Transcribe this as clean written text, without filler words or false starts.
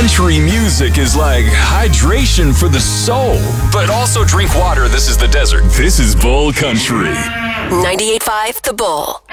Country music is like hydration for the soul. But also drink water. This is the desert. This is Bull Country. 98.5 The Bull.